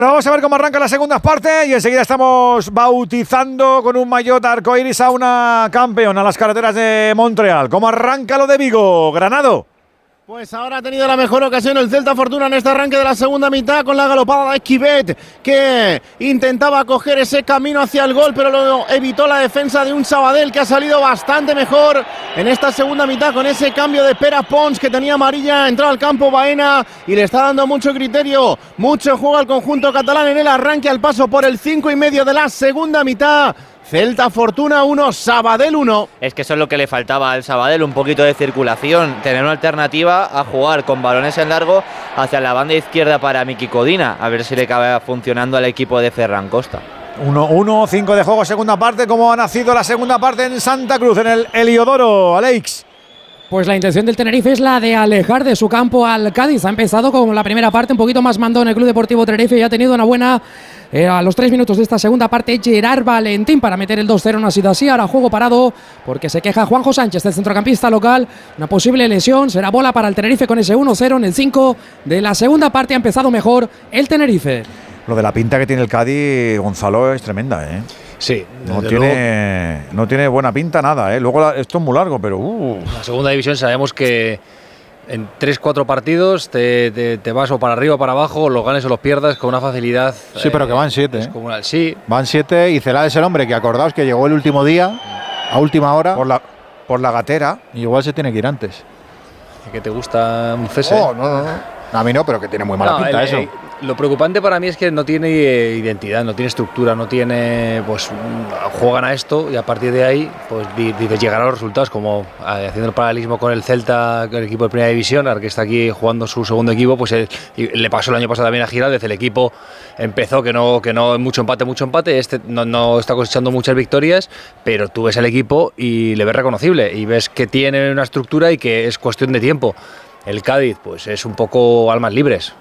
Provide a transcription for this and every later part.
Vamos a ver cómo arranca la segunda parte y enseguida estamos bautizando con un maillot arcoiris a una campeona a las carreteras de Montreal. ¿Cómo arranca lo de Vigo, Granado? Pues ahora ha tenido la mejor ocasión el Celta Fortuna en este arranque de la segunda mitad con la galopada de Esquivet, que intentaba coger ese camino hacia el gol, pero lo evitó la defensa de un Sabadell que ha salido bastante mejor en esta segunda mitad con ese cambio de Pera Pons que tenía amarilla, entró al campo Baena y le está dando mucho criterio, mucho juego al conjunto catalán en el arranque al paso por el 5,5 de la segunda mitad. Celta Fortuna 1, Sabadell 1. Es que eso es lo que le faltaba al Sabadell, un poquito de circulación, tener una alternativa a jugar con balones en largo hacia la banda izquierda para Miki Codina, a ver si le acaba funcionando al equipo de Ferran Costa. 1-1, 5 de juego, segunda parte. ¿Cómo ha nacido la segunda parte en Santa Cruz, en el Heliodoro, Alex? Pues la intención del Tenerife es la de alejar de su campo al Cádiz. Ha empezado con la primera parte un poquito más mandón el Club Deportivo Tenerife y ha tenido una buena, a los 3 minutos de esta segunda parte, Gerard Valentín para meter el 2-0. No ha sido así, ahora juego parado porque se queja Juanjo Sánchez, el centrocampista local. Una posible lesión, será bola para el Tenerife con ese 1-0 en el 5 de la segunda parte. Ha empezado mejor el Tenerife. Lo de la pinta que tiene el Cádiz, Gonzalo, es tremenda, ¿eh? Sí, no tiene buena pinta nada, ¿eh? Luego esto es muy largo, pero La segunda división sabemos que en 3-4 partidos te vas o para arriba o para abajo, los ganes o los pierdas con una facilidad. Sí, pero que van 7. Descomunal. Sí. Van 7 y Celada es el hombre que acordaos que llegó el último día, a última hora. Por la gatera. Y igual se tiene que ir antes. ¿Que te gusta un cese? No. A mí no, pero que tiene muy mala pinta eso. Lo preocupante para mí es que no tiene identidad, no tiene estructura, no tiene, pues juegan a esto y a partir de ahí pues dices llegar a los resultados, como haciendo el paralelismo con el Celta, con el equipo de primera división, ahora que está aquí jugando su segundo equipo, pues le pasó el año pasado también a Giraldez, el equipo empezó que no mucho empate, este no está cosechando muchas victorias, pero tú ves el equipo y le ves reconocible y ves que tiene una estructura y que es cuestión de tiempo. El Cádiz pues es un poco almas libres.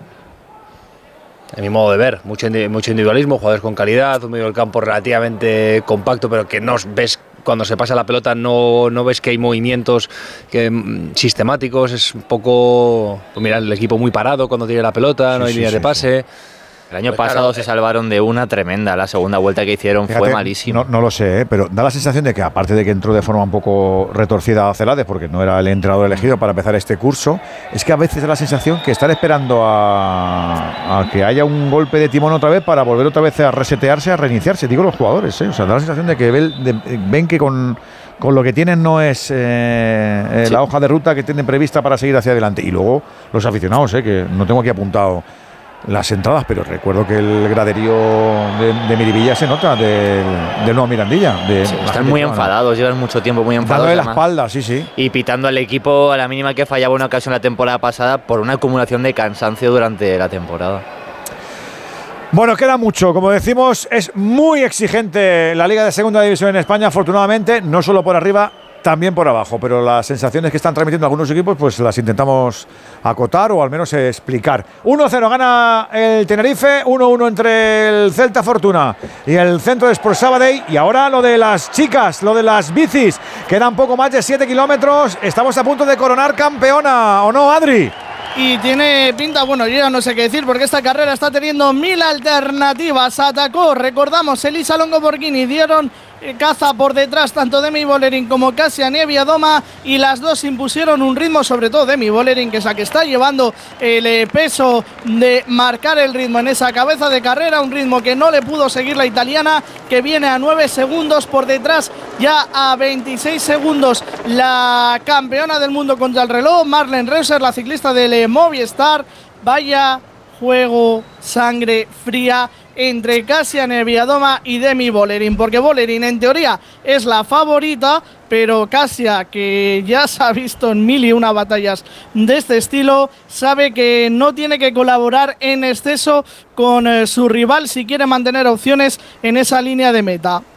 En mi modo de ver, mucho individualismo, jugadores con calidad, un medio del campo relativamente compacto, pero que no ves cuando se pasa la pelota, no ves que hay movimientos sistemáticos, es un poco, pues mira, el equipo muy parado cuando tiene la pelota, no hay líneas de pase. El año pasado se salvaron de una tremenda, la segunda vuelta que hicieron fue malísimo. No lo sé, pero da la sensación de que aparte de que entró de forma un poco retorcida a Celades, porque no era el entrenador elegido para empezar este curso, es que a veces da la sensación que están esperando a que haya un golpe de timón otra vez para volver otra vez a resetearse, a reiniciarse, digo los jugadores, o sea, da la sensación de que ven que con lo que tienen no es la hoja de ruta que tienen prevista para seguir hacia adelante. Y luego los aficionados, que no tengo aquí apuntado las entradas, pero recuerdo que el graderío de Miribilla se nota del nuevo Mirandilla. Están muy enfadados, llevan mucho tiempo muy enfadados. Dándole la espalda, sí. Y pitando al equipo a la mínima que fallaba una ocasión la temporada pasada por una acumulación de cansancio durante la temporada. Bueno, queda mucho. Como decimos, es muy exigente la Liga de Segunda División en España, afortunadamente, no solo por arriba, también por abajo, pero las sensaciones que están transmitiendo algunos equipos pues las intentamos acotar o al menos explicar. 1-0 gana el Tenerife, 1-1 entre el Celta Fortuna y el Centro de Sport Sabadell. Y ahora lo de las chicas, lo de las bicis, quedan poco más de 7 kilómetros, estamos a punto de coronar campeona, ¿o no, Adri? Y tiene pinta, bueno, yo ya no sé qué decir porque esta carrera está teniendo 1000 alternativas. Atacó, recordamos, Elisa Longo Borghini, dieron caza por detrás tanto Demi Vollering como Kasia Nieviadoma y las dos impusieron un ritmo, sobre todo Demi Vollering, que es la que está llevando el peso de marcar el ritmo en esa cabeza de carrera, un ritmo que no le pudo seguir la italiana, que viene a 9 segundos por detrás, ya a 26 segundos la campeona del mundo contra el reloj, Marlene Reuser, la ciclista del Movistar. Vaya juego, sangre fría entre Kasia Nieviadoma y Demi Vollering, porque Vollering en teoría es la favorita, pero Kasia, que ya se ha visto en 1001 batallas de este estilo, sabe que no tiene que colaborar en exceso con su rival si quiere mantener opciones en esa línea de meta.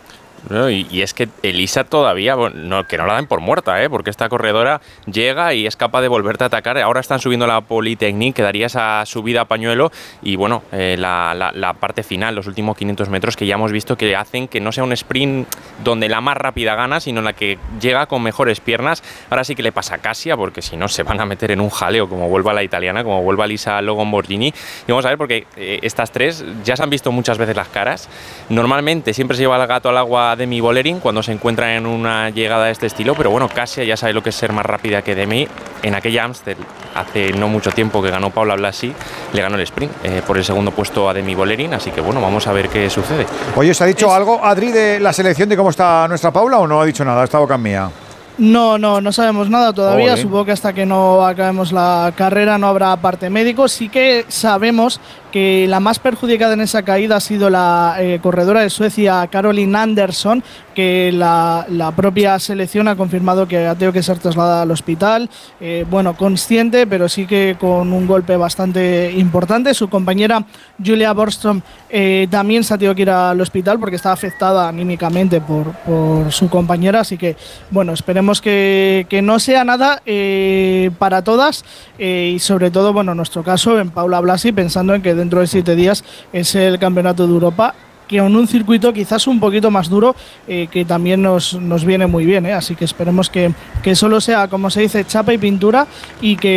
¿no? Y es que Elisa todavía, bueno, que no la den por muerta, porque esta corredora llega y es capaz de volverte a atacar. Ahora están subiendo la Polytechnique, que daría esa subida a pañuelo, y bueno, la parte final, los últimos 500 metros, que ya hemos visto que hacen que no sea un sprint donde la más rápida gana, sino la que llega con mejores piernas. Ahora sí que le pasa a Kasia, porque si no se van a meter en un jaleo, como vuelva la italiana, como vuelva Elisa Lombardini. Y vamos a ver, porque estas tres ya se han visto muchas veces las caras. Normalmente siempre se lleva el gato al agua Demi Vollering cuando se encuentra en una llegada de este estilo, pero bueno, Kasia ya sabe lo que es ser más rápida que Demi. En aquella Amstel, hace no mucho tiempo, que ganó Paula Blasi, le ganó el sprint por el segundo puesto a Demi Vollering, así que bueno, vamos a ver qué sucede. Oye, ¿se ha dicho algo, Adri, de la selección, de cómo está nuestra Paula, o no ha dicho nada? Está boca mía. No sabemos nada todavía. Supongo que hasta que no acabemos la carrera no habrá parte médico. Sí que sabemos que la más perjudicada en esa caída ha sido la corredora de Suecia, Caroline Anderson, que la propia selección ha confirmado que ha tenido que ser trasladada al hospital. Bueno, consciente, pero sí que con un golpe bastante importante. Su compañera Julia Borgström también se ha tenido que ir al hospital porque está afectada anímicamente por su compañera. Así que, bueno, esperemos que no sea nada para todas, y sobre todo, bueno, en nuestro caso, en Paula Blasi, pensando en que dentro de 7 días es el Campeonato de Europa, que en un circuito quizás un poquito más duro, que también nos viene muy bien, así que esperemos que solo sea, como se dice, chapa y pintura, y que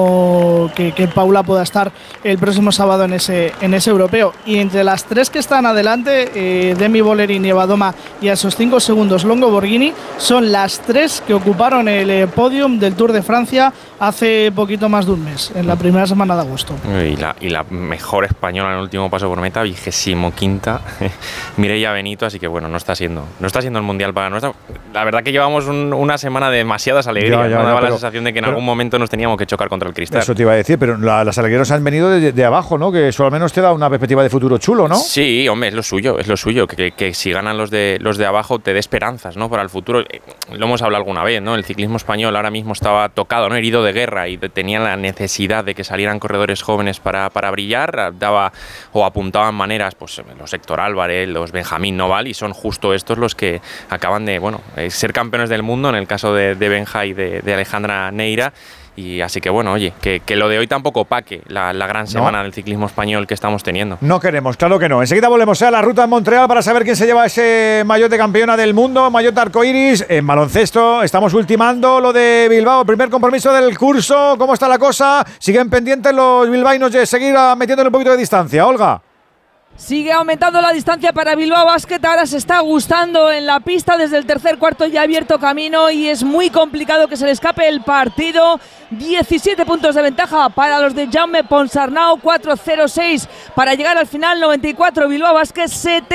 Paula pueda estar el próximo sábado en ese europeo. Y entre las tres que están adelante, Demi Vollering, Eva Doma y a esos 5 segundos Longo Borghini, son las tres que ocuparon el podium del Tour de Francia hace poquito más de un mes, en la primera semana de agosto. Y la mejor española en el último paso por meta, 25ª, Mireia Benito, así que bueno, no está siendo el mundial para nuestra. La verdad que llevamos una semana de demasiadas alegrías. Me daba la sensación de que en algún momento nos teníamos que chocar contra el cristal. Eso te iba a decir, pero las alegrías han venido de abajo, ¿no? Que eso al menos te da una perspectiva de futuro chulo, ¿no? Sí, hombre, es lo suyo, que si ganan los de abajo te dé esperanzas, ¿no? Para el futuro. Lo hemos hablado alguna vez, ¿no? El ciclismo español ahora mismo estaba tocado, ¿no? Herido de guerra, y tenía la necesidad de que salieran corredores jóvenes para brillar. Daba o apuntaban maneras, pues los Héctor Álvarez, los Benjamín Noval, y son justo estos los que acaban de, bueno, ser campeones del mundo, en el caso de Benja y de Alejandra Neira. Y así que bueno, oye, que lo de hoy tampoco opaque la gran semana del ciclismo español que estamos teniendo. No queremos, claro que no. Enseguida volvemos a la ruta en Montreal para saber quién se lleva ese maillot de campeona del mundo, maillot arcoiris. En baloncesto estamos ultimando lo de Bilbao, el primer compromiso del curso. ¿Cómo está la cosa? ¿Siguen pendientes los bilbaínos de seguir metiéndole un poquito de distancia? Olga. Sigue aumentando la distancia para Bilbao Basket, ahora se está gustando en la pista, desde el tercer cuarto ya ha abierto camino y es muy complicado que se le escape el partido. 17 puntos de ventaja para los de Jaume Ponsarnau, 4-0-6 para llegar al final, 94 Bilbao Basket,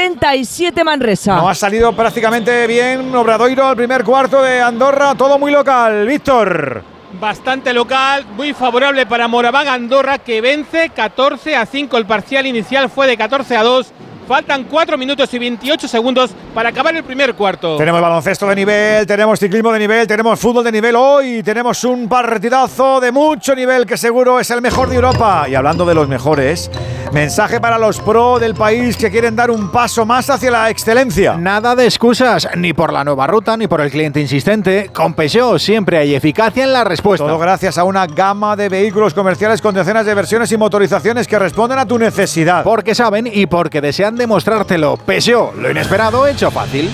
77 Manresa. No ha salido prácticamente bien Obradoiro el primer cuarto de Andorra, todo muy local. Víctor. Bastante local, muy favorable para Moraván Andorra, que vence 14-5. El parcial inicial fue de 14-2. Faltan 4 minutos y 28 segundos para acabar el primer cuarto. Tenemos baloncesto de nivel, tenemos ciclismo de nivel, tenemos fútbol de nivel hoy, tenemos un partidazo de mucho nivel que seguro es el mejor de Europa. Y hablando de los mejores, mensaje para los pro del país que quieren dar un paso más hacia la excelencia. Nada de excusas, ni por la nueva ruta, ni por el cliente insistente. Con Peugeot siempre hay eficacia en la respuesta. Todo gracias a una gama de vehículos comerciales con decenas de versiones y motorizaciones que responden a tu necesidad. Porque saben y porque desean demostrártelo. Peugeot, lo inesperado hecho fácil.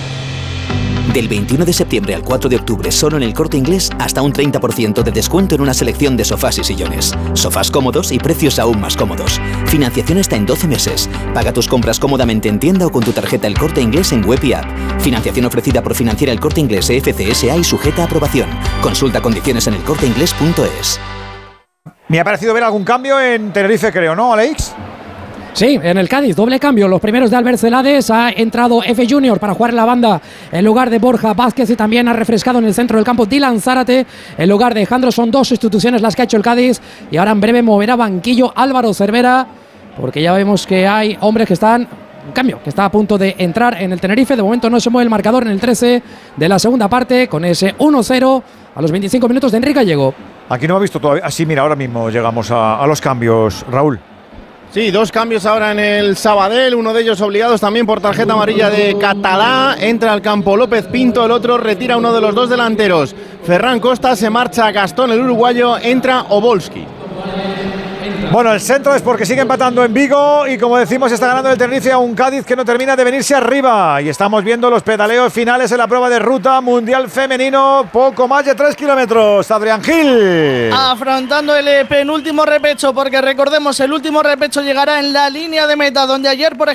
Del 21 de septiembre al 4 de octubre, solo en El Corte Inglés, hasta un 30% de descuento en una selección de sofás y sillones. Sofás cómodos y precios aún más cómodos. Financiación hasta en 12 meses. Paga tus compras cómodamente en tienda o con tu tarjeta El Corte Inglés en web y app. Financiación ofrecida por Financiera El Corte Inglés FCSA y sujeta a aprobación. Consulta condiciones en elcorteinglés.es. Me ha parecido ver algún cambio en Tenerife, creo, ¿no, Alex? Sí, en el Cádiz, doble cambio. Los primeros de Albert Celades, ha entrado F Junior para jugar en la banda en lugar de Borja Vázquez, y también ha refrescado en el centro del campo Dylan Zárate en lugar de Alejandro. Son 2 sustituciones las que ha hecho el Cádiz, y ahora en breve moverá banquillo Álvaro Cervera, porque ya vemos que hay hombres que están... Un cambio que está a punto de entrar en el Tenerife. De momento no se mueve el marcador en el 13 de la segunda parte, con ese 1-0 a los 25 minutos de Enrique Gallego. Aquí no he visto todavía. Así, mira, ahora mismo llegamos a los cambios, Raúl. Sí, 2 cambios ahora en el Sabadell, uno de ellos obligados también por tarjeta amarilla de Catalá. Entra al campo López Pinto, el otro retira uno de los 2 delanteros. Ferran Costa, se marcha Gastón, el uruguayo, entra Obolski. Bueno, el centro es porque sigue empatando en Vigo y como decimos está ganando el Tenerife a un Cádiz que no termina de venirse arriba y estamos viendo los pedaleos finales en la prueba de ruta mundial femenino, poco más de 3 kilómetros. Adrián Gil. Afrontando el penúltimo repecho, porque recordemos, el último repecho llegará en la línea de meta, donde ayer, por ejemplo,